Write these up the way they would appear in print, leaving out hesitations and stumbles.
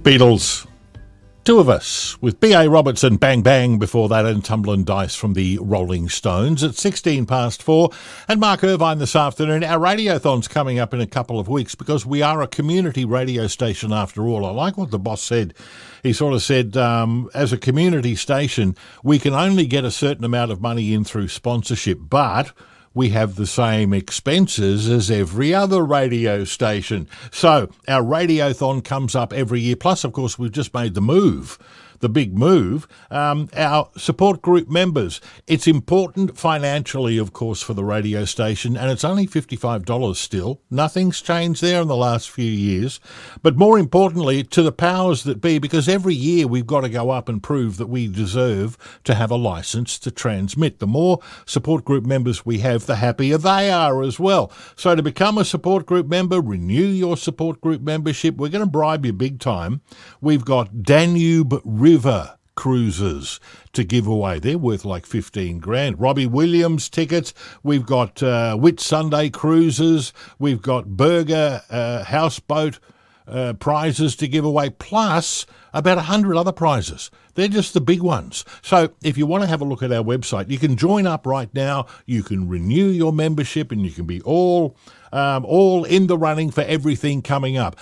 Beatles. Two of Us, with B.A. Robertson, Bang Bang before that, and Tumblin' Dice from the Rolling Stones at 4:16. And Mark Irvine this afternoon. Our radiothon's coming up in a couple of weeks because we are a community radio station after all. I like what the boss said. He sort of said, as a community station, we can only get a certain amount of money in through sponsorship, but we have the same expenses as every other radio station. So our radiothon comes up every year. Plus, of course, we've just made the big move. Our support group members. It's important financially, of course, for the radio station, and it's only $55 still. Nothing's changed there in the last few years. But more importantly, to the powers that be, because every year we've got to go up and prove that we deserve to have a licence to transmit. The more support group members we have, the happier they are as well. So to become a support group member, renew your support group membership. We're going to bribe you big time. We've got Danube River cruises to give away. They're worth like $15,000. Robbie Williams tickets. We've got Whit Sunday cruises. We've got Burger houseboat prizes to give away, plus about 100 other prizes. They're just the big ones. So if you want to have a look at our website, you can join up right now. You can renew your membership and you can be all in the running for everything coming up.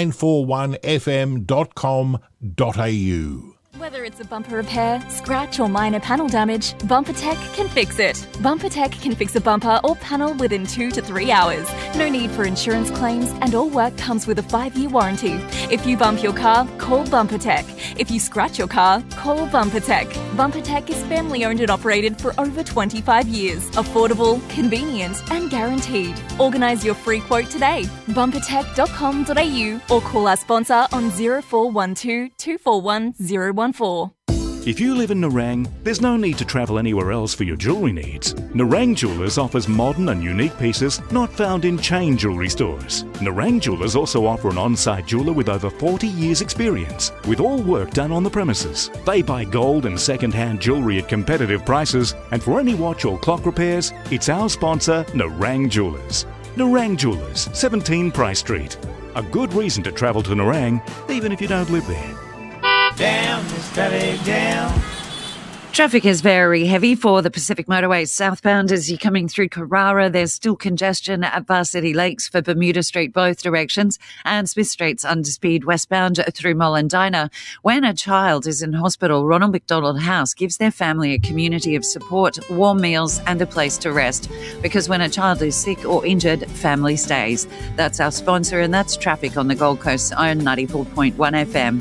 941fm.com.au. Whether it's a bumper repair, scratch or minor panel damage, BumperTech can fix it. BumperTech can fix a bumper or panel within 2 to 3 hours. No need for insurance claims and all work comes with a 5-year warranty. If you bump your car, call BumperTech. If you scratch your car, call BumperTech. BumperTech is family owned and operated for over 25 years. Affordable, convenient and guaranteed. Organise your free quote today. Bumpertech.com.au or call our sponsor on 0412 241 014. If you live in Nerang, there's no need to travel anywhere else for your jewellery needs. Nerang Jewellers offers modern and unique pieces not found in chain jewellery stores. Nerang Jewellers also offer an on-site jeweller with over 40 years experience, with all work done on the premises. They buy gold and second-hand jewellery at competitive prices, and for any watch or clock repairs, it's our sponsor, Nerang Jewellers. Nerang Jewellers, 17 Price Street. A good reason to travel to Nerang, even if you don't live there. Down, this traffic down. Traffic is very heavy for the Pacific Motorway southbound as you're coming through Carrara. There's still congestion at Varsity Lakes for Bermuda Street both directions, and Smith Street's under speed westbound through Mollendina. When a child is in hospital, Ronald McDonald House gives their family a community of support, warm meals and a place to rest. Because when a child is sick or injured, family stays. That's our sponsor, and that's traffic on the Gold Coast's own 94.1 FM.